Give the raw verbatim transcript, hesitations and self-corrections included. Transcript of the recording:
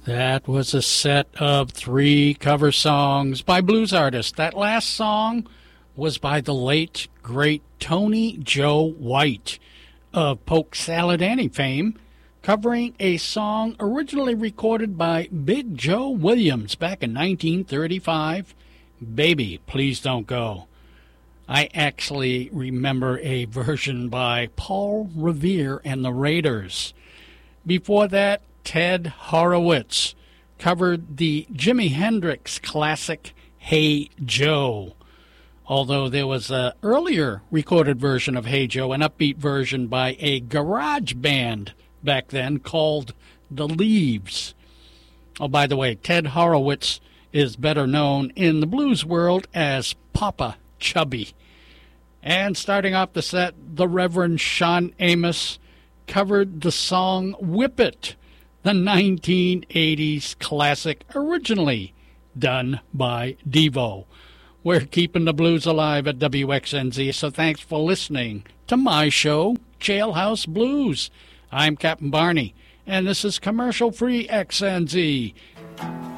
That was a set of three cover songs by blues artists. That last song was by the late, great Tony Joe White of Polk Salad Annie fame, covering a song originally recorded by Big Joe Williams back in nineteen thirty-five, Baby, Please Don't Go. I actually remember a version by Paul Revere and the Raiders. Before that, Ted Horowitz covered the Jimi Hendrix classic, Hey Joe. Although there was an earlier recorded version of Hey Joe, an upbeat version by a garage band back then called The Leaves. Oh, by the way, Ted Horowitz is better known in the blues world as Papa Chubby. And starting off the set, the Reverend Sean Amos covered the song Whip It, the nineteen eighties classic originally done by Devo. We're keeping the blues alive at W X N Z, so thanks for listening to my show, Jailhouse Blues. I'm Captain Barney, and this is commercial-free X N Z.